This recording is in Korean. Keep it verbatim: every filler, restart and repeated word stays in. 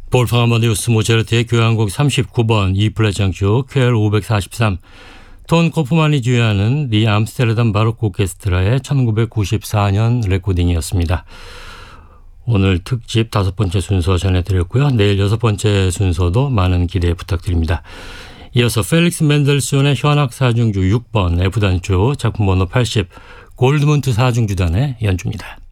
볼팡 아마데우스 모차르트의 교향곡 삼십구 번 E 플랫 장조 큐엘 오백사십삼, 톤 코프만이 주연하는 리 암스테르담 바로크 오케스트라의 천구백구십사 년 레코딩이었습니다. 오늘 특집 다섯 번째 순서 전해드렸고요. 내일 여섯 번째 순서도 많은 기대 부탁드립니다. 이어서 펠릭스 멘델스존의 현악 사중주 육 번 F단조 작품 번호 팔십 골드문트 사중주단의 연주입니다.